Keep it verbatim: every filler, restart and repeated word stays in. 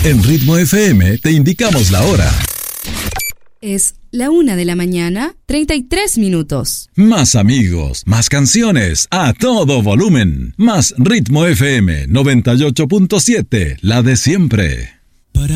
En Ritmo F M te indicamos la hora. Es la una de la mañana, treinta y tres minutos. Más amigos, más canciones, a todo volumen. Más Ritmo F M noventa y ocho punto siete, la de siempre.